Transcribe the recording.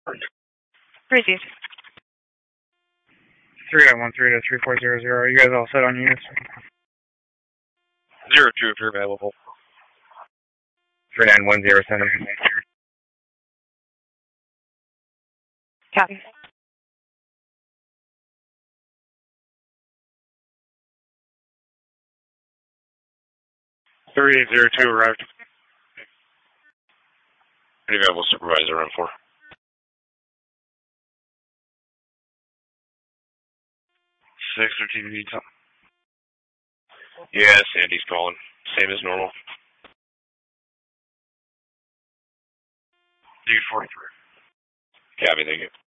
Receive. 3.13 to 3400. Are you guys all set on units? 02 if you're available. 3910. Copy. .3802 arrived. Any available supervisor on 4. 613 needs something. Yeah, Sandy's calling. Same as normal. Dude 43. Copy, thank you.